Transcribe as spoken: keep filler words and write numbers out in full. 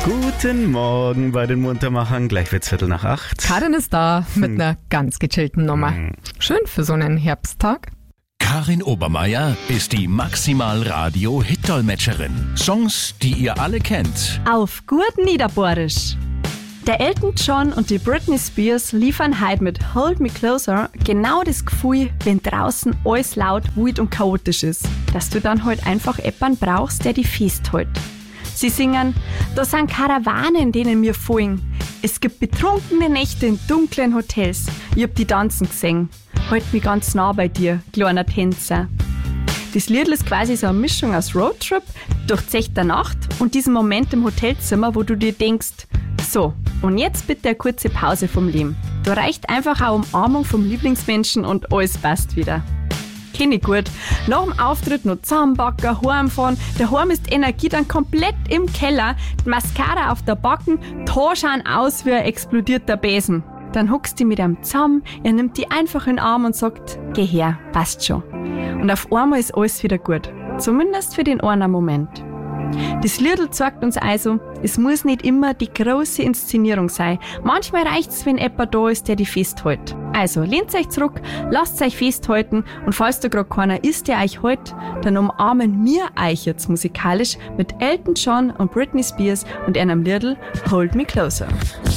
Guten Morgen bei den Muntermachern. Gleich wird's Viertel nach acht. Karin ist da mit hm. einer ganz gechillten Nummer. Hm. Schön für so einen Herbsttag. Karin Obermeier ist die Maximal-Radio-Hit-Dolmetscherin. Songs, die ihr alle kennt. Auf gut Niederbohrisch. Der Elton John und die Britney Spears liefern heute mit Hold Me Closer genau das Gefühl, wenn draußen alles laut, wild und chaotisch ist, dass du dann halt einfach jemanden brauchst, der dich festhält. Sie singen, da sind Karawanen, in denen wir folgen. Es gibt betrunkene Nächte in dunklen Hotels. Ich hab die tanzen gesehen. Halt mich ganz nah bei dir, kleiner Tänzer. Das Lied ist quasi so eine Mischung aus Roadtrip, durchzechter Nacht und diesem Moment im Hotelzimmer, wo du dir denkst, so, und jetzt bitte eine kurze Pause vom Leben. Da reicht einfach eine Umarmung vom Lieblingsmenschen und alles passt wieder. Kenn ich gut. Nach dem Auftritt noch zusammenbacken, heimfahren. Daheim ist die Energie dann komplett im Keller. Die Mascara auf der Backen, die Haare schauen aus wie ein explodierter Besen. Dann huckst du mit ihm zusammen, er nimmt die einfach in den Arm und sagt, geh her, passt schon. Und auf einmal ist alles wieder gut. Zumindest für den einen Moment. Das Liedl zeigt uns also, es muss nicht immer die große Inszenierung sein. Manchmal reicht's, wenn jemand da ist, der die festhält. Also, lehnt euch zurück, lasst euch festhalten und falls da gerade keiner ist, der euch hält, dann umarmen wir euch jetzt musikalisch mit Elton John und Britney Spears und einem Liedl Hold Me Closer.